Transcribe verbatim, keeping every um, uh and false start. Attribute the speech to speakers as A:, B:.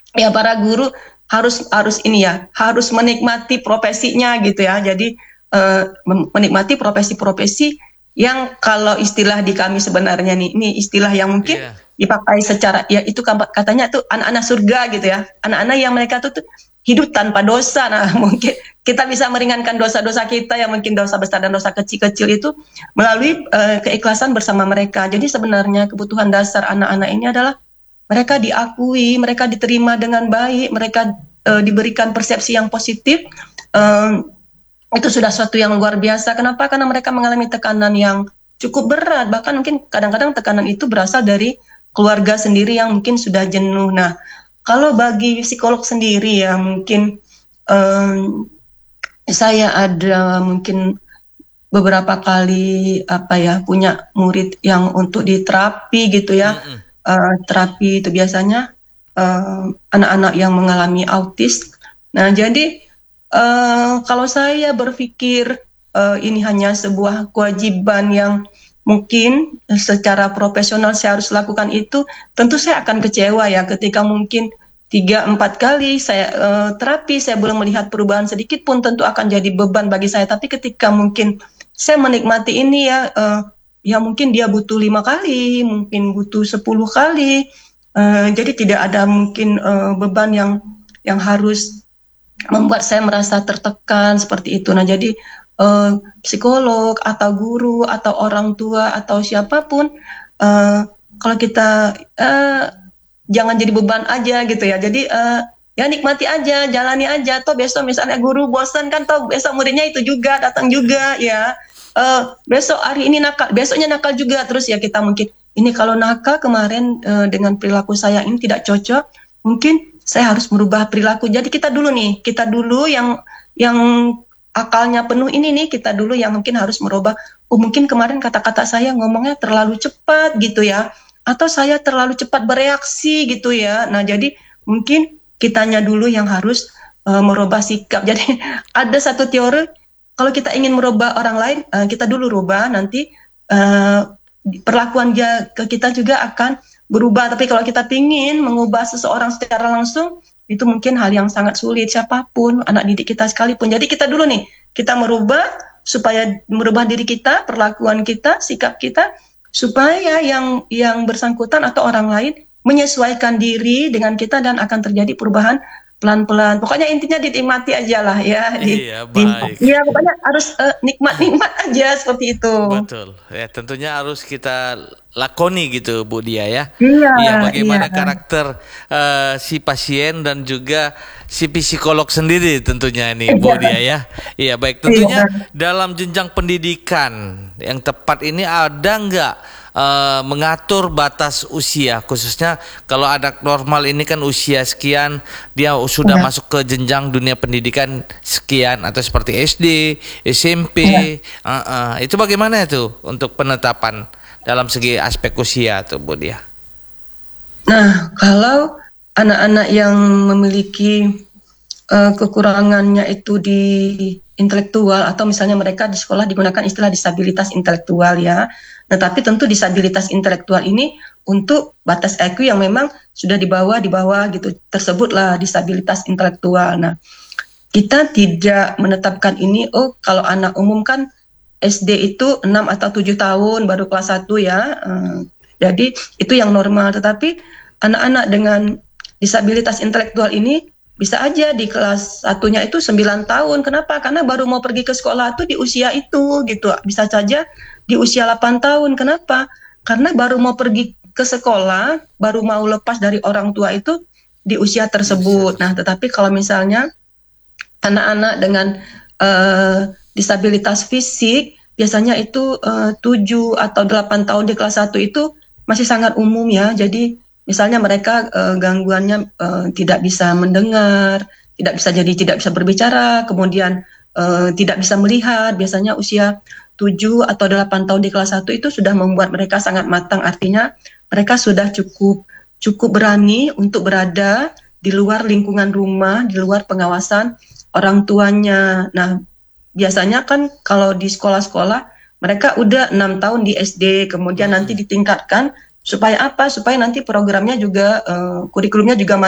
A: ya para guru harus harus ini ya, harus menikmati profesinya gitu ya. Jadi uh, menikmati profesi-profesi yang kalau istilah di kami sebenarnya nih, ini istilah yang mungkin
B: Iya.
A: dipakai secara ya itu katanya tuh anak-anak surga gitu ya. Anak-anak yang mereka tuh, tuh hidup tanpa dosa. Nah, mungkin kita bisa meringankan dosa-dosa kita yang mungkin dosa besar dan dosa kecil-kecil itu melalui uh, keikhlasan bersama mereka. Jadi sebenarnya kebutuhan dasar anak-anak ini adalah mereka diakui, mereka diterima dengan baik, mereka uh, diberikan persepsi yang positif. Um, itu sudah suatu yang luar biasa. Kenapa? Karena mereka mengalami tekanan yang cukup berat. Bahkan mungkin kadang-kadang tekanan itu berasal dari keluarga sendiri yang mungkin sudah jenuh. Nah, kalau bagi psikolog sendiri ya mungkin um, saya ada mungkin beberapa kali apa ya punya murid yang untuk di terapi gitu ya.
B: Mm-mm.
A: Uh, terapi itu biasanya uh, anak-anak yang mengalami autis. Nah, jadi uh, kalau saya berpikir uh, ini hanya sebuah kewajiban yang mungkin secara profesional saya harus lakukan itu, tentu saya akan kecewa ya ketika mungkin tiga empat kali saya uh, terapi saya belum melihat perubahan sedikit pun, tentu akan jadi beban bagi saya. Tapi ketika mungkin saya menikmati ini ya. Uh, Ya mungkin dia butuh lima kali, mungkin butuh sepuluh kali. Uh, jadi tidak ada mungkin uh, beban yang yang harus membuat saya merasa tertekan seperti itu. Nah jadi uh, psikolog atau guru atau orang tua atau siapapun, uh, kalau kita uh, jangan jadi beban aja gitu ya. Jadi uh, ya nikmati aja, jalani aja. Toh besok misalnya guru bosan kan, toh besok muridnya itu juga datang juga ya. Uh, besok hari ini nakal, besoknya nakal juga terus ya kita mungkin ini kalau nakal kemarin uh, dengan perilaku saya ini tidak cocok, mungkin saya harus merubah perilaku. Jadi kita dulu nih, kita dulu yang yang akalnya penuh ini nih, kita dulu yang mungkin harus merubah. Oh mungkin kemarin kata-kata saya ngomongnya terlalu cepat gitu ya, atau saya terlalu cepat bereaksi gitu ya. Nah jadi mungkin kitanya dulu yang harus uh, merubah sikap. Jadi ada satu teori, kalau kita ingin merubah orang lain, uh, kita dulu rubah, nanti uh, perlakuan dia ke kita juga akan berubah. Tapi kalau kita ingin mengubah seseorang secara langsung, itu mungkin hal yang sangat sulit, siapapun, anak didik kita sekalipun. Jadi kita dulu nih, kita merubah, supaya merubah diri kita, perlakuan kita, sikap kita, supaya yang yang bersangkutan atau orang lain menyesuaikan diri dengan kita dan akan terjadi perubahan pelan-pelan. Pokoknya intinya dinikmati aja lah ya. Di,
B: Iya,
A: di,
B: baik.
A: ya pokoknya harus uh, nikmat-nikmat aja seperti itu.
B: Betul. Ya, tentunya harus kita lakoni gitu, Bu Dia ya.
A: Iya,
B: Iya,
A: iya,
B: bagaimana karakter eh, si pasien dan juga si psikolog sendiri tentunya ini, Bu
A: iya,
B: Dia ya. Iya, baik. Tentunya
A: iya.
B: dalam jenjang pendidikan yang tepat ini ada nggak eh, mengatur batas usia, khususnya kalau anak normal ini kan usia sekian dia sudah
A: Iya,
B: masuk ke jenjang dunia pendidikan sekian, atau seperti S D, S M P,
A: iya.
B: uh, uh, itu bagaimana itu untuk penetapan dalam segi aspek usia tuh, Bu Dia?
A: Nah, kalau anak-anak yang memiliki uh, kekurangannya itu di intelektual, atau misalnya mereka di sekolah digunakan istilah disabilitas intelektual ya. Nah, tapi tentu disabilitas intelektual ini untuk batas I Q yang memang sudah di bawah di bawah gitu, tersebutlah disabilitas intelektual. Nah, kita tidak menetapkan ini, oh kalau anak umum kan S D itu enam atau tujuh tahun baru kelas satu ya. Uh, jadi itu yang normal, tetapi anak-anak dengan disabilitas intelektual ini bisa aja di kelas satunya itu sembilan tahun. Kenapa? Karena baru mau pergi ke sekolah itu di usia itu gitu. Bisa saja di usia delapan tahun. Kenapa? Karena baru mau pergi ke sekolah, baru mau lepas dari orang tua itu di usia
B: Bisa
A: tersebut. Nah,
B: tersebut.
A: tetapi kalau misalnya anak-anak dengan uh, disabilitas fisik, biasanya itu uh, tujuh atau delapan tahun di kelas satu itu masih sangat umum ya. Jadi misalnya mereka uh, gangguannya uh, tidak bisa mendengar, tidak bisa jadi tidak bisa berbicara, kemudian uh, tidak bisa melihat. Biasanya usia tujuh atau delapan tahun di kelas satu itu sudah membuat mereka sangat matang. Artinya mereka sudah cukup cukup berani untuk berada di luar lingkungan rumah, di luar pengawasan orang tuanya. Nah, biasanya kan kalau di sekolah-sekolah mereka udah enam tahun di S D, kemudian nanti
B: Mm-mm.
A: ditingkatkan supaya apa? Supaya nanti programnya juga uh, kurikulumnya juga